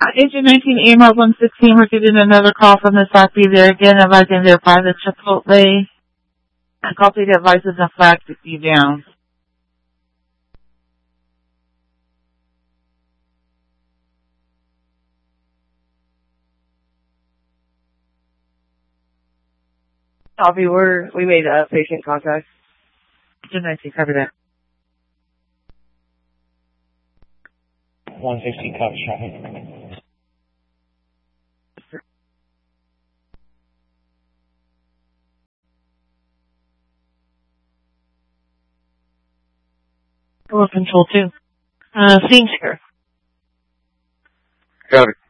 Agent 19 email 116 receiving another call from the South Be there again advising their private Chipotle and copy the advices and flag to be down. Copy, we made patient contact. Agent 19, cover that. 160 copy traffic. Hello, Control 2. Scene here. Copy.